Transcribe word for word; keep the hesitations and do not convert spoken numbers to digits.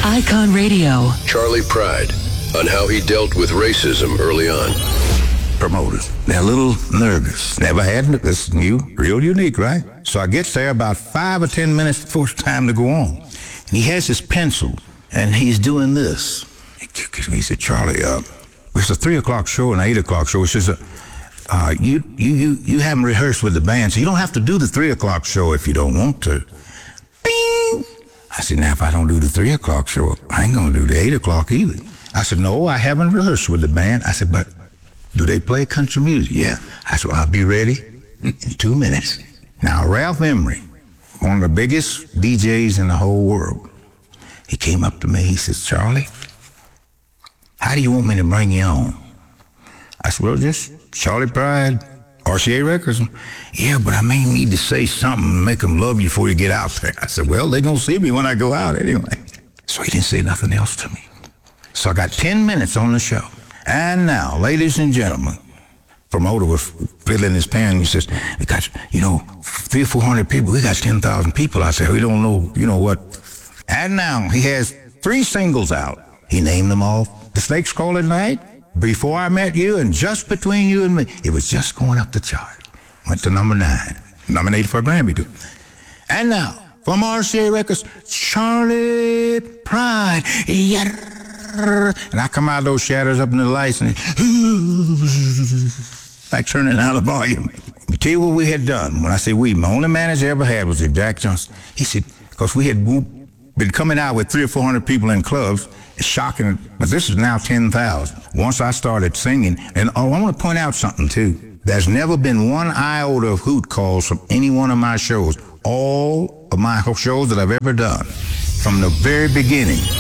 Icon Radio. Charlie Pride on how he dealt with racism early on. Promoters, they're a little nervous. Never had this new, real unique, right? So I get there about five or ten minutes before it's time to go on. And he has his pencil, and he's doing this. He said, Charlie, uh, it's a three o'clock show and an eight o'clock show. He says, uh, uh, you, you, you, you haven't rehearsed with the band, so you don't have to do the three o'clock show if you don't want to. Bing! I said, now, if I don't do the three o'clock show, I ain't going to do the eight o'clock either. I said, no, I haven't rehearsed with the band. I said, but do they play country music? Yeah. I said, well, I'll be ready in two minutes. Now, Ralph Emery, one of the biggest D Js in the whole world, he came up to me. He says, Charlie, how do you want me to bring you on? I said, well, just Charlie Pride, R C A Records. Yeah, but I may need to say something and make them love you before you get out there. I said, well, they're going to see me when I go out anyway. So he didn't say nothing else to me. So I got ten minutes on the show. And now, ladies and gentlemen, promoter was filling his pen. He says, we got, you know, three or four hundred people. We got ten thousand people. I said, we don't know, you know what. And now he has three singles out. He named them all. The Snakes Call at Night, Before I Met You, and Just Between You and Me. It was just going up the chart. Went to number nine. Nominated for a Grammy, too. And now, from R C A Records, Charlie Pride. Yeah. And I come out of those shadows up in the lights and like turning down the volume. Let me tell you what we had done. When I say we, my only manager I ever had was Jack Johnson. He said, because we had been coming out with three or four hundred people in clubs. It's shocking, but this is now ten thousand. Once I started singing, and oh, I want to point out something too. There's never been one iota of hoot calls from any one of my shows. All of my shows that I've ever done, from the very beginning,